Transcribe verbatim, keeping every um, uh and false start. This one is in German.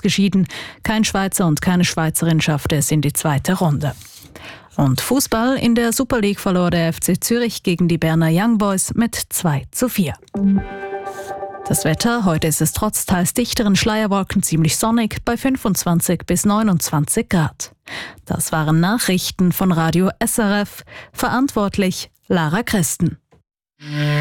ausgeschieden. Kein Schweizer und keine Schweizerin schaffte es in die zweite Runde. Und Fußball: In der Super League verlor der F C Zürich gegen die Berner Young Boys mit zwei zu vier. Das Wetter: Heute ist es trotz teils dichteren Schleierwolken ziemlich sonnig bei fünfundzwanzig bis neunundzwanzig Grad. Das waren Nachrichten von Radio S R F. Verantwortlich Lara Christen.